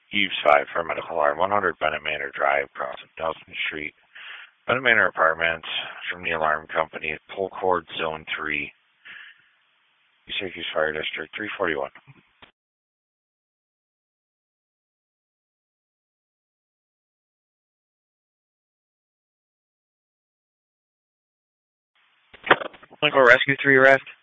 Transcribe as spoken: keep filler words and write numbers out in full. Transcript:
Eves five for medical alarm, one hundred Bennett Manor Drive, across Nelson Street. Bennett Manor Apartments from the alarm company, pull cord zone three, Syracuse Fire District, three forty-one. Clinical Rescue three arrest.